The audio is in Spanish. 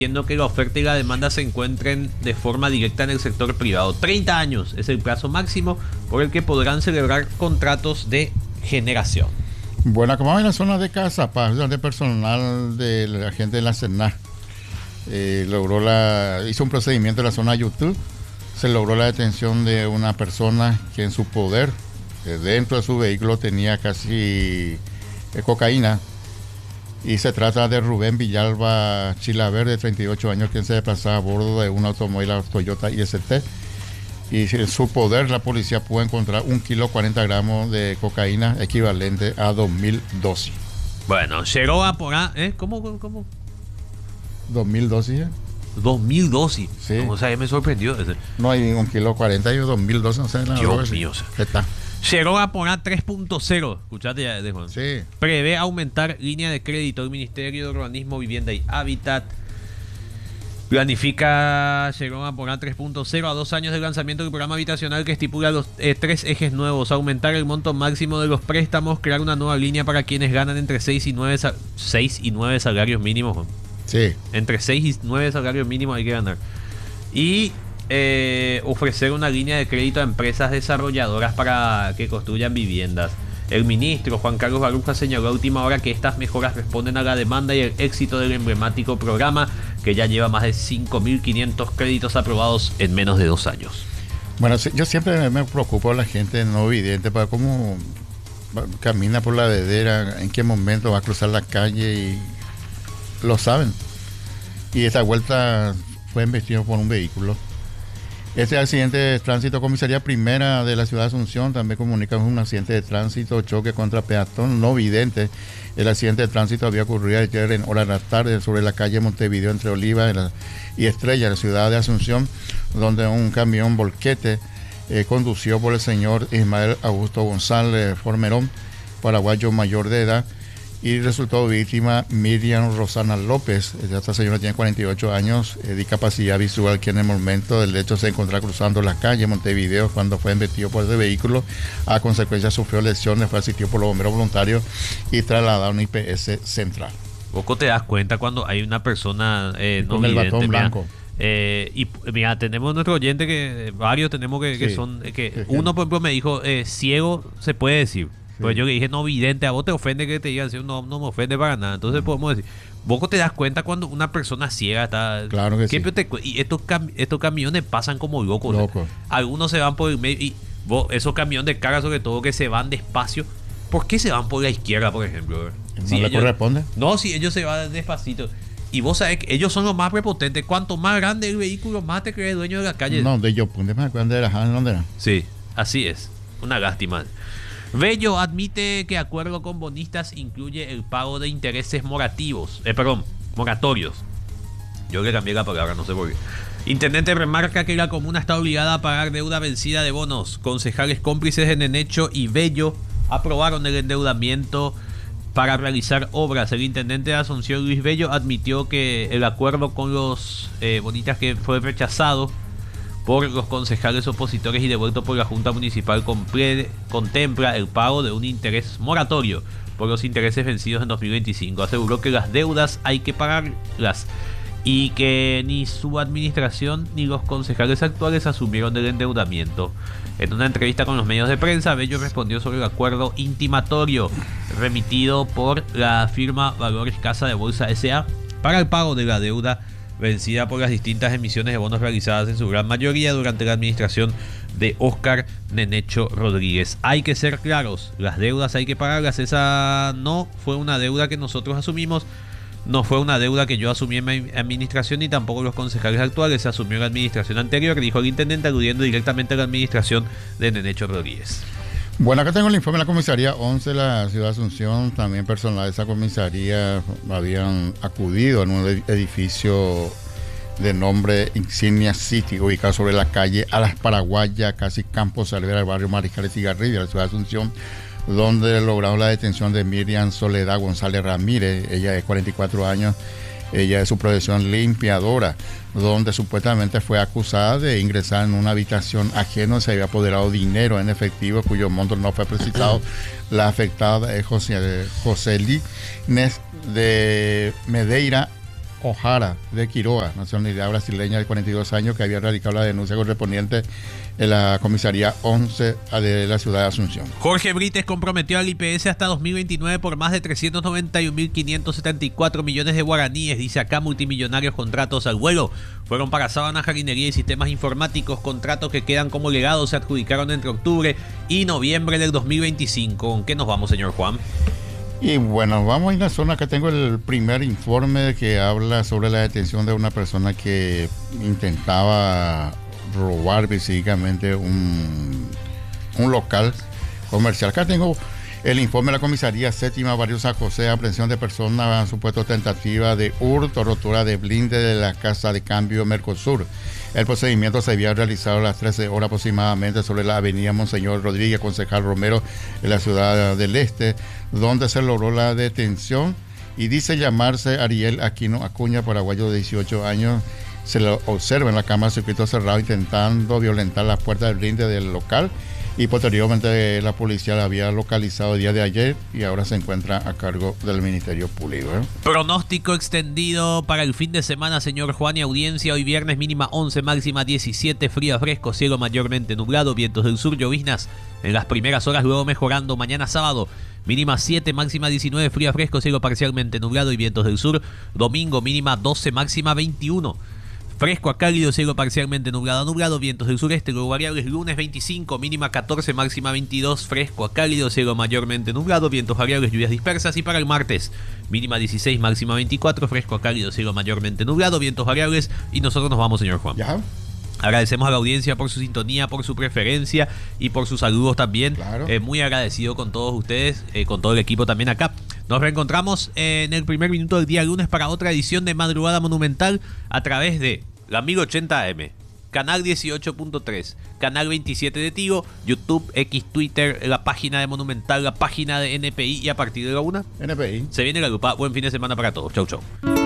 Viendo que la oferta y la demanda se encuentren de forma directa en el sector privado. 30 años es el plazo máximo por el que podrán celebrar contratos de generación. Bueno, como en la zona de Cazapaz, donde personal de la gente de la CENAR hizo un procedimiento en la zona de YouTube. Se logró la detención de una persona que en su poder, dentro de su vehículo, tenía casi cocaína. Y se trata de Rubén Villalba Chilaver, de 38 años, quien se desplazaba a bordo de un automóvil Toyota IST. Y en su poder, la policía pudo encontrar 1 kilo 40 gramos de cocaína, equivalente a 2.000 dosis. Bueno, llegó a por ahí, ¿Cómo? 2.000 dosis, 2.000 dosis. Sí. O sea, me sorprendió ese. No hay 1 kilo 40 y 2.000 dosis, no sé. Dios mío. ¿Qué está? Llegó a poner 3.0. Escuchate ya de Juan. Sí. Prevé aumentar línea de crédito. El Ministerio de Urbanismo, Vivienda y Hábitat planifica, llegó a poner 3.0 a 2 años del lanzamiento del programa habitacional que estipula los 3 ejes nuevos: aumentar el monto máximo de los préstamos, crear una nueva línea para quienes ganan entre 6 y 9 salarios mínimos. Sí. Entre 6 y 9 salarios mínimos hay que ganar. Y ofrecer una línea de crédito a empresas desarrolladoras para que construyan viviendas. El ministro Juan Carlos Baruja señaló a última hora que estas mejoras responden a la demanda y el éxito del emblemático programa, que ya lleva más de 5.500 créditos aprobados en menos de 2 años. Bueno, yo siempre me preocupo de la gente no vidente, para cómo camina por la vedera, en qué momento va a cruzar la calle, y lo saben. Y esta vuelta fue embestido por un vehículo. Este accidente de tránsito, comisaría primera de la ciudad de Asunción, también comunica un accidente de tránsito, choque contra peatón no vidente. El accidente de tránsito había ocurrido ayer en horas de la tarde sobre la calle Montevideo entre Oliva y Estrella, en la ciudad de Asunción, donde un camión volquete conducido por el señor Ismael Augusto González Formerón, paraguayo mayor de edad, y resultó víctima Miriam Rosana López. Esta señora tiene 48 años, discapacidad visual, que en el momento del hecho se encontraba cruzando la calle Montevideo cuando fue embestido por ese vehículo. A consecuencia sufrió lesiones, fue asistido por los bomberos voluntarios y trasladado a un IPS central. Poco te das cuenta cuando hay una persona no con el vidente, batón blanco. Y mira, tenemos nuestro oyente que varios tenemos que Sí. son que uno, por ejemplo, me dijo ciego, se puede decir. Pues yo le dije no vidente, a vos te ofende que te digan así. No, no me ofende para nada. Entonces podemos decir, vos te das cuenta cuando una persona ciega está. Claro que sí. Y estos camiones pasan como locos. Loco. Algunos se van por el medio y esos camiones de carga, sobre todo, que se van despacio. ¿Por qué se van por la izquierda, por ejemplo? ¿No le corresponde? No, si ellos se van despacito. Y vos sabés que ellos son los más prepotentes. Cuanto más grande el vehículo, más te crees dueño de la calle. No, de ellos, ¿dónde me acuerdan de la dónde era? Sí, así es. Una lástima. Bello admite que acuerdo con bonistas incluye el pago de intereses moratorios. Yo le cambié la palabra, no sé por qué. Intendente remarca que la comuna está obligada a pagar deuda vencida de bonos. Concejales cómplices de Nenecho y Bello aprobaron el endeudamiento para realizar obras. El intendente de Asunción, Luis Bello, admitió que el acuerdo con los bonistas, que fue rechazado por los concejales opositores y devuelto por la Junta Municipal, contempla el pago de un interés moratorio por los intereses vencidos en 2025. Aseguró que las deudas hay que pagarlas y que ni su administración ni los concejales actuales asumieron el endeudamiento. En una entrevista con los medios de prensa, Bello respondió sobre el acuerdo intimatorio remitido por la firma Valores Casa de Bolsa S.A. para el pago de la deuda vencida por las distintas emisiones de bonos realizadas en su gran mayoría durante la administración de Óscar Nenecho Rodríguez. Hay que ser claros, las deudas hay que pagarlas. Esa no fue una deuda que nosotros asumimos, no fue una deuda que yo asumí en mi administración, ni tampoco los concejales actuales. Se asumió en la administración anterior, dijo el intendente, aludiendo directamente a la administración de Nenecho Rodríguez. Bueno, acá tengo el informe de la comisaría 11 de la ciudad de Asunción. También personal de esa comisaría habían acudido en un edificio de nombre Insignia City, ubicado sobre la calle Alas Paraguaya, casi Campo Salvera, el barrio Mariscal y Garrido, de la ciudad de Asunción, donde lograron la detención de Miriam Soledad González Ramírez. Ella de 44 años, ella de su profesión limpiadora, donde supuestamente fue acusada de ingresar en una habitación ajena, se había apoderado dinero en efectivo cuyo monto no fue precisado. La afectada es José Línez de Medeira O'Hara de Quiroga, nacionalidad brasileña de 42 años, que había radicado la denuncia correspondiente en la comisaría 11 de la ciudad de Asunción. Jorge Brites comprometió al IPS hasta 2029 por más de 391.574 millones de guaraníes. Dice acá, multimillonarios contratos al vuelo. Fueron para sábanas, jardinería y sistemas informáticos. Contratos que quedan como legado se adjudicaron entre octubre y noviembre del 2025. ¿Con qué nos vamos, señor Juan? Y bueno, vamos a una zona que tengo el primer informe que habla sobre la detención de una persona que intentaba robar básicamente un local comercial. Acá tengo el informe de la comisaría séptima Barrio San José, aprehensión de personas, supuesto tentativa de hurto, rotura de blinde de la casa de cambio Mercosur. El procedimiento se había realizado a las 13 horas aproximadamente sobre la avenida Monseñor Rodríguez, Concejal Romero, en la ciudad del Este, donde se logró la detención y dice llamarse Ariel Aquino Acuña, paraguayo de 18 años. Se lo observa en la cámara de circuito cerrado intentando violentar las puertas del blinde del local, y posteriormente la policía la había localizado el día de ayer y ahora se encuentra a cargo del Ministerio Público. Pronóstico extendido para el fin de semana, señor Juan, y audiencia. Hoy viernes mínima 11, máxima 17, frío a fresco, cielo mayormente nublado, vientos del sur, lloviznas en las primeras horas, luego mejorando. Mañana sábado mínima 7, máxima 19, frío a fresco, cielo parcialmente nublado y vientos del sur. Domingo mínima 12, máxima 21. Fresco a cálido, cielo parcialmente nublado a nublado, vientos del sureste, luego variables. Lunes 25, mínima 14, máxima 22, fresco a cálido, cielo mayormente nublado, vientos variables, lluvias dispersas. Y para el martes, mínima 16, máxima 24, fresco a cálido, cielo mayormente nublado, vientos variables. Y nosotros nos vamos, señor Juan. ¿Ya? Agradecemos a la audiencia por su sintonía, por su preferencia y por sus saludos también. Claro. Muy agradecido con todos ustedes, con todo el equipo también acá. Nos reencontramos en el primer minuto del día lunes para otra edición de Madrugada Monumental a través de la 1080 AM, canal 18.3, canal 27 de Tigo, YouTube, X, Twitter, la página de Monumental, la página de NPI, y a partir de la 1 NPI. se viene la lupa. Buen fin de semana para todos. Chau, chau.